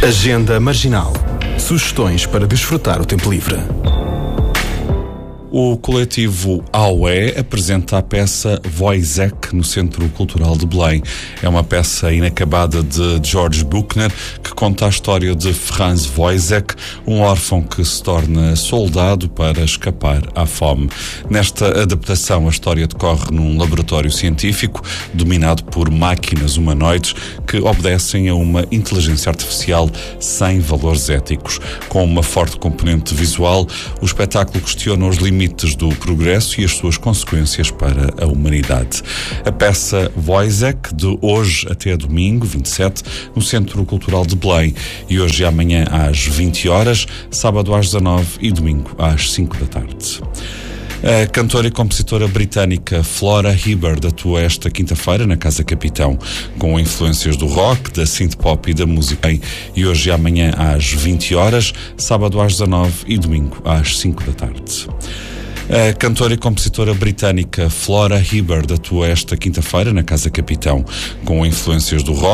Agenda Marginal. Sugestões para desfrutar o tempo livre. O coletivo AOE apresenta a peça Wojciech no Centro Cultural de Belém. É uma peça inacabada de George Buchner que conta a história de Franz Wojciech, um órfão que se torna soldado para escapar à fome. Nesta adaptação, a história decorre num laboratório científico dominado por máquinas humanoides que obedecem a uma inteligência artificial sem valores éticos. Com uma forte componente visual, o espetáculo questiona os limites do progresso e as suas consequências para a humanidade. A peça Wojciech, de hoje até domingo, 27, no Centro Cultural de Belém, e hoje e amanhã às 20 horas, sábado às 19 e domingo às 5 da tarde. A cantora e compositora britânica Flora Hibberd atua esta quinta-feira na Casa Capitão, com influências do rock, da synth-pop e da música. E hoje e amanhã às 20 horas, sábado às 19 e domingo às 5 da tarde. A cantora e compositora britânica Flora Hibberd atua esta quinta-feira na Casa Capitão, com influências do rock,